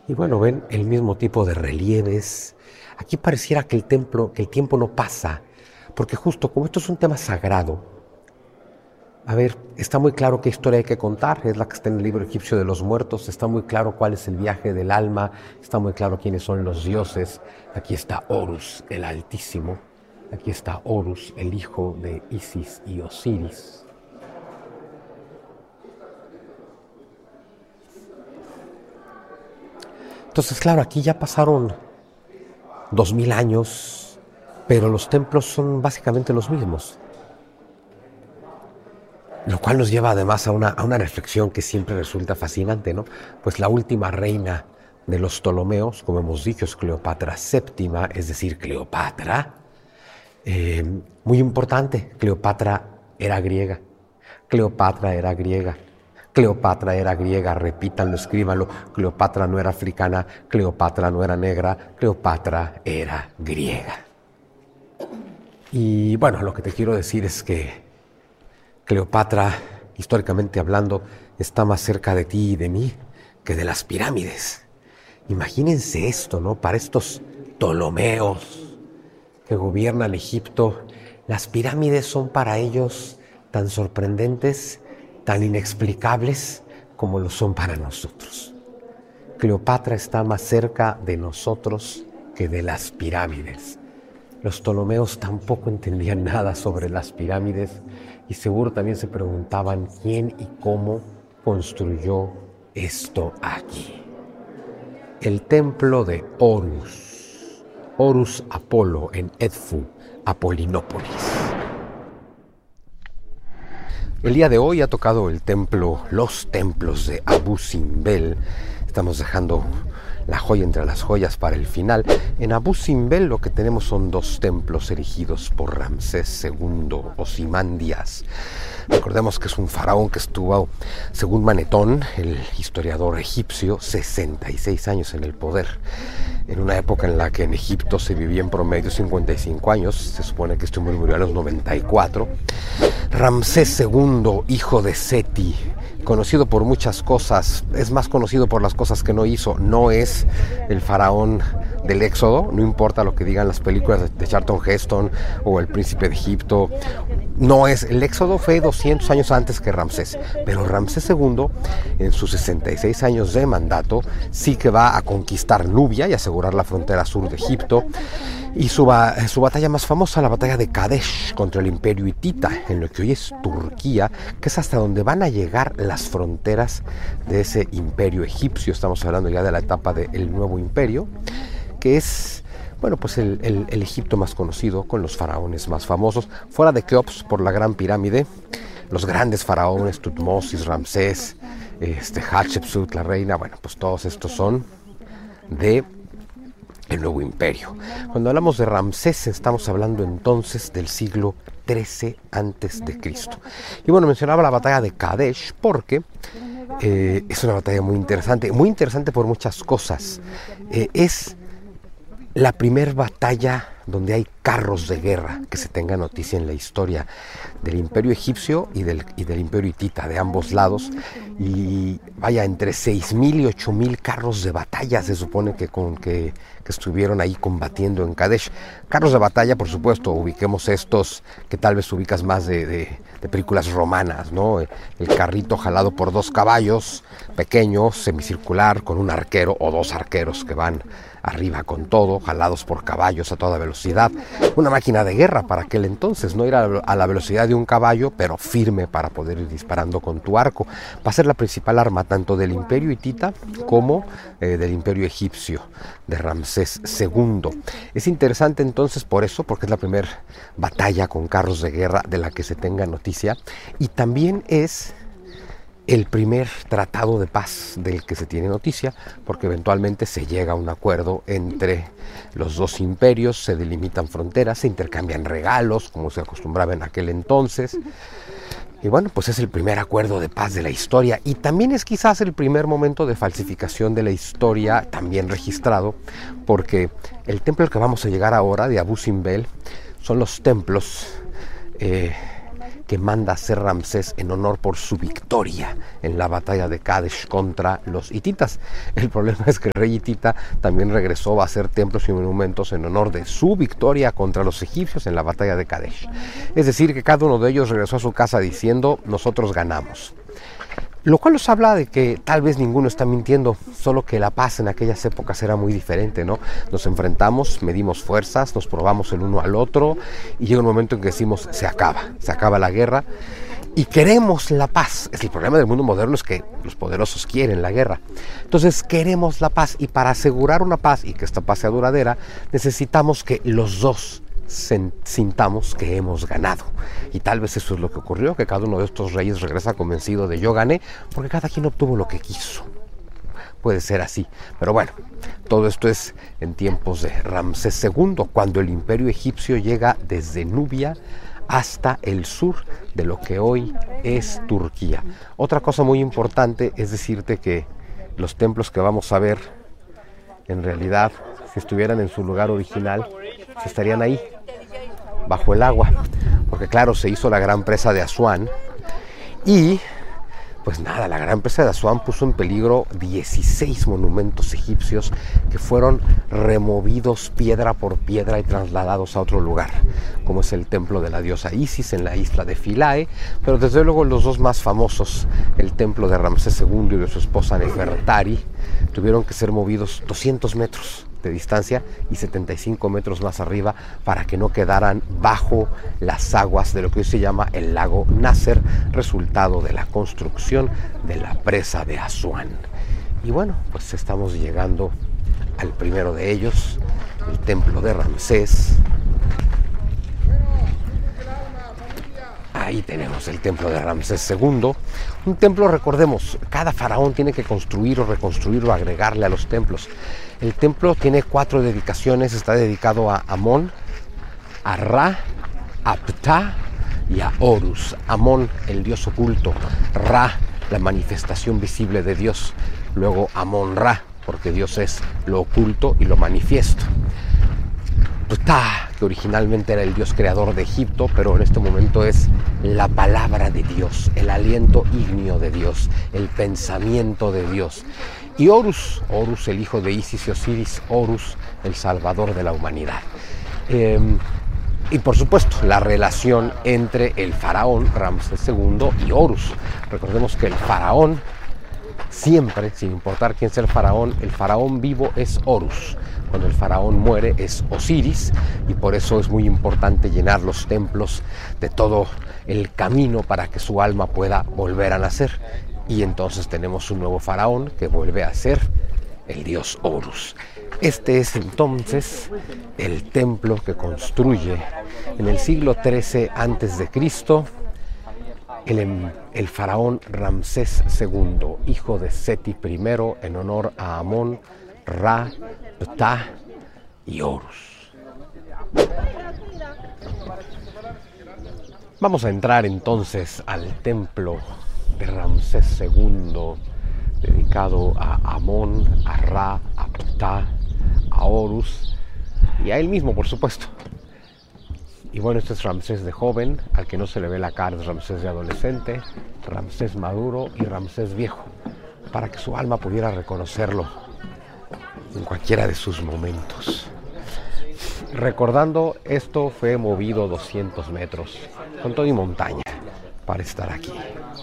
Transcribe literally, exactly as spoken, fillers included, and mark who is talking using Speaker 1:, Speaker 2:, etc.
Speaker 1: Y bueno, ven el mismo tipo de relieves. Aquí pareciera que el templo, que el tiempo no pasa, porque justo como esto es un tema sagrado, a ver, está muy claro qué historia hay que contar, es la que está en el libro egipcio de los muertos, está muy claro cuál es el viaje del alma, está muy claro quiénes son los dioses. Aquí está Horus, el Altísimo, aquí está Horus, el hijo de Isis y Osiris. Entonces, claro, aquí ya pasaron dos mil años, pero los templos son básicamente los mismos. Lo cual nos lleva además a una, a una reflexión que siempre resulta fascinante, ¿no? Pues la última reina de los Ptolomeos, como hemos dicho, es Cleopatra séptima, es decir, Cleopatra. Eh, muy importante, Cleopatra era griega. Cleopatra era griega. Cleopatra era griega, repítanlo, escríbanlo. Cleopatra no era africana, Cleopatra no era negra, Cleopatra era griega. Y bueno, lo que te quiero decir es que Cleopatra, históricamente hablando, está más cerca de ti y de mí que de las pirámides. Imagínense esto, ¿no? Para estos Ptolomeos que gobiernan Egipto, las pirámides son para ellos tan sorprendentes, tan inexplicables como lo son para nosotros. Cleopatra está más cerca de nosotros que de las pirámides. Los Ptolomeos tampoco entendían nada sobre las pirámides y seguro también se preguntaban quién y cómo construyó esto aquí. El templo de Horus, Horus Apolo en Edfu, Apolinópolis. El día de hoy ha tocado el templo, los templos de Abu Simbel. Estamos dejando la joya entre las joyas para el final. En Abu Simbel lo que tenemos son dos templos erigidos por Ramsés segundo Ozymandias. Recordemos que es un faraón que estuvo, según Manetón, el historiador egipcio, sesenta y seis años en el poder. En una época en la que en Egipto se vivía en promedio cincuenta y cinco años, se supone que este hombre murió a los noventa y cuatro. Ramsés segundo, hijo de Seti, conocido por muchas cosas, es más conocido por las cosas que no hizo, no es el faraón del Éxodo, no importa lo que digan las películas de Charlton Heston o El Príncipe de Egipto, no es, el Éxodo fue doscientos años antes que Ramsés, pero Ramsés segundo, en sus sesenta y seis años de mandato, sí que va a conquistar Nubia y asegurar la frontera sur de Egipto, y su, ba- su batalla más famosa, la batalla de Kadesh contra el imperio hitita, en lo que hoy es Turquía, que es hasta donde van a llegar las fronteras de ese imperio egipcio. Estamos hablando ya de la etapa del nuevo imperio, que es, bueno, pues el, el, el Egipto más conocido, con los faraones más famosos, fuera de Keops por la Gran Pirámide, los grandes faraones, Tutmosis, Ramsés, este, Hatshepsut, la reina, bueno, pues todos estos son de el nuevo imperio. Cuando hablamos de Ramsés, estamos hablando entonces del siglo trece antes de Cristo. Y bueno, mencionaba la batalla de Kadesh porque eh, es una batalla muy interesante, muy interesante por muchas cosas. Eh, es la primera batalla donde hay carros de guerra, que se tenga noticia en la historia del imperio egipcio y del, y del imperio hitita, de ambos lados, y vaya, entre seis mil y ocho mil carros de batalla se supone que, con, que, que estuvieron ahí combatiendo en Kadesh. Carros de batalla, por supuesto, ubiquemos estos que tal vez ubicas más de, de, de películas romanas, ¿no? El carrito jalado por dos caballos, pequeño, semicircular, con un arquero o dos arqueros que van arriba con todo, jalados por caballos a toda velocidad. Una máquina de guerra para aquel entonces, no ir a la velocidad de un caballo, pero firme para poder ir disparando con tu arco. Va a ser la principal arma tanto del imperio hitita como eh, del imperio egipcio, de Ramsés segundo. Es interesante entonces por eso, porque es la primera batalla con carros de guerra de la que se tenga noticia, y también es el primer tratado de paz del que se tiene noticia, porque eventualmente se llega a un acuerdo entre los dos imperios, se delimitan fronteras, se intercambian regalos, como se acostumbraba en aquel entonces. Y bueno, pues es el primer acuerdo de paz de la historia, y también es quizás el primer momento de falsificación de la historia, también registrado, porque el templo al que vamos a llegar ahora, de Abu Simbel, son los templos eh, que manda hacer Ramsés en honor por su victoria en la batalla de Kadesh contra los hititas. El problema es que el rey hitita también regresó a hacer templos y monumentos en honor de su victoria contra los egipcios en la batalla de Kadesh. Es decir, que cada uno de ellos regresó a su casa diciendo: nosotros ganamos. Lo cual nos habla de que tal vez ninguno está mintiendo, solo que la paz en aquellas épocas era muy diferente, ¿no? Nos enfrentamos, medimos fuerzas, nos probamos el uno al otro y llega un momento en que decimos: se acaba, se acaba la guerra y queremos la paz. Es el problema del mundo moderno, es que los poderosos quieren la guerra. Entonces queremos la paz, y para asegurar una paz y que esta paz sea duradera, necesitamos que los dos sintamos que hemos ganado. Y tal vez eso es lo que ocurrió, que cada uno de estos reyes regresa convencido de: yo gané, porque cada quien obtuvo lo que quiso. Puede ser así, pero bueno, todo esto es en tiempos de Ramsés segundo, cuando el imperio egipcio llega desde Nubia hasta el sur de lo que hoy es Turquía. Otra cosa muy importante es decirte que los templos que vamos a ver, en realidad, si estuvieran en su lugar original, estarían ahí, bajo el agua, porque claro, se hizo la gran presa de Asuán y pues nada, la gran presa de Asuán puso en peligro dieciséis monumentos egipcios que fueron removidos piedra por piedra y trasladados a otro lugar, como es el templo de la diosa Isis en la isla de Philae, pero desde luego los dos más famosos, el templo de Ramsés segundo y de su esposa Nefertari, tuvieron que ser movidos doscientos metros de distancia y setenta y cinco metros más arriba para que no quedaran bajo las aguas de lo que hoy se llama el lago Nasser, resultado de la construcción de la presa de Asuán. Y bueno, pues estamos llegando al primero de ellos, el templo de Ramsés. Ahí tenemos el templo de Ramsés segundo. Un templo, recordemos, cada faraón tiene que construir o reconstruir o agregarle a los templos. El templo tiene cuatro dedicaciones, está dedicado a Amón, a Ra, a Ptah y a Horus. Amón, el dios oculto; Ra, la manifestación visible de Dios; luego Amón-Ra, porque Dios es lo oculto y lo manifiesto; Ptah, que originalmente era el dios creador de Egipto, pero en este momento es la palabra de Dios, el aliento ígneo de Dios, el pensamiento de Dios; y Horus, Horus el hijo de Isis y Osiris, Horus el salvador de la humanidad. Eh, y por supuesto la relación entre el faraón Ramsés segundo y Horus. Recordemos que el faraón siempre, sin importar quién sea el faraón, el faraón vivo es Horus. Cuando el faraón muere es Osiris, y por eso es muy importante llenar los templos de todo el camino para que su alma pueda volver a nacer. Y entonces tenemos un nuevo faraón que vuelve a ser el dios Horus. Este es entonces el templo que construye en el siglo trece antes de Cristo el, el faraón Ramsés segundo, hijo de Seti primero, en honor a Amón, Ra, Ptah y Horus. Vamos a entrar entonces al templo de Ramsés segundo, dedicado a Amón, a Ra, a Ptah, a Horus y a él mismo, por supuesto. Y bueno, este es Ramsés de joven, al que no se le ve la cara es Ramsés de adolescente, Ramsés maduro y Ramsés viejo, para que su alma pudiera reconocerlo en cualquiera de sus momentos. Recordando, esto fue movido doscientos metros, con todo y montaña, para estar aquí.